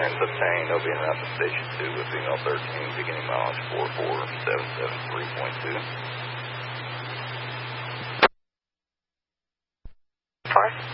clearance obtained. They'll be en route to Station 2 with female 13, beginning mileage 44773.2. 4.